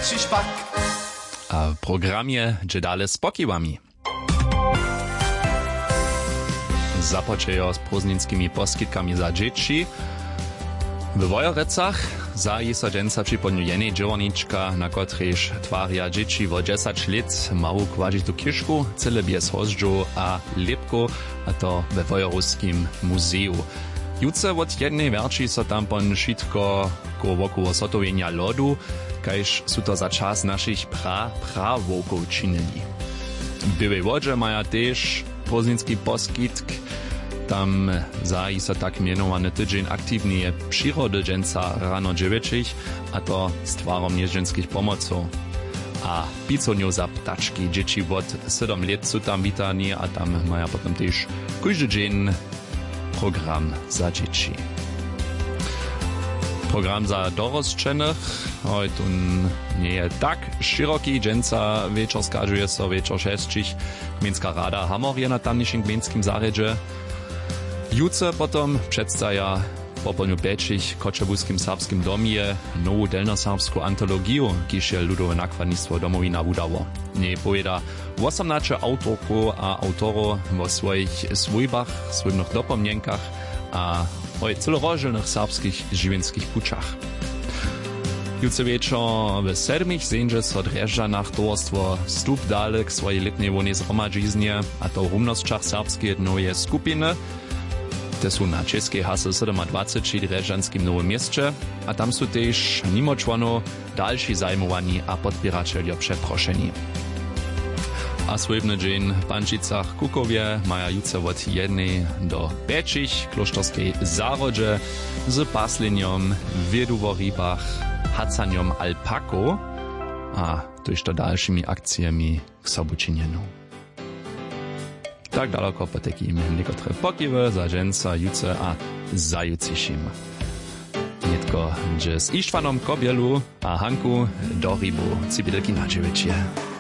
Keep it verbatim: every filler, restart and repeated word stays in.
ci špak. A w programie Dżedale z pokiwami. Započejo z prózdninskimi poskitkami za dzieci. W Wojorecach zaji so dżęca przypomniu jenej dziełoniczka, na kotryż twarja dzieci wo dziesięć lat mału kładzitu kiszku, cyle bez hozdżu a lepku, a to we Wojoruskim muzeum. Juce od jednej werči so tam pon šitko ko wokoło sotowienia lodu, kajż su to za czas naszych pra prawokov činili. W Białej Wodze maja też prózdninski poskitk. Tam zaji so tak mianowany tydzień aktywnie przyrody dżęca rano dziewięćich, a to z twarom nieżdżęckich pomoców. A piconiu za ptaczki dzieci od siedem lat su tam witani, a tam maja potem też każdy dzień program za dzieci. Program za dorosłych, oj, tu nie je tak szeroki, dżęca wieczór skażuje so wieczór sześcich, Gmińska Rada Hamorje na tamniejszym gmińskim zarzedzie. Juce potom przedstawia po polniu pięcich Koczebuskim Serbskim domie nową delnoserbską antologię, kiż je ludowe nakładnictwo Domowina wudało. Nie powieda osiemnaście autorków a autorów o swoich swójbach, swójnych dopomnienkach a o celorożnych serbskich żywienskich puczach. Juce wieczor w sedmich zędzie so Dreżdżanach towarstwo Stup dale k swojej letniej łonie zgromadziznie, a to rumnosćach serbskie nowe skupiny. Te su na českej hasle dwadzieścia siedem Drežďanskim Nowym Mieście, a tam su też mimo członów dalsi zajmowani a podpieraczeli przeproszeni. A swójbny dzień w Pančicach Kukowie maja juce od jednej do pięcich klosztorskiej zarodzie z pasleniom, wiedu o rybach, hacaniom alpako, a też to dalszymi akcjami k sobučinjenu. Tak daleko po takim niekotre pokiwy za dżęca, juce a zajucišim. Nietko, że z Ištvanom Kobielu a Hanku do rybu cibidelki na dziewięcie.